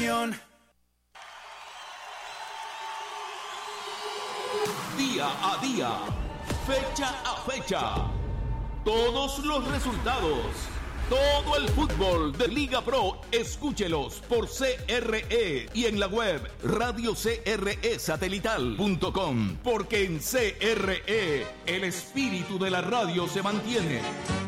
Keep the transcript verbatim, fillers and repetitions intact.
opinión. Día a día, fecha a fecha, todos los resultados, todo el fútbol de Liga Pro, escúchelos por C R E y en la web radio c r e satelital punto com, porque en C R E el espíritu de la radio se mantiene.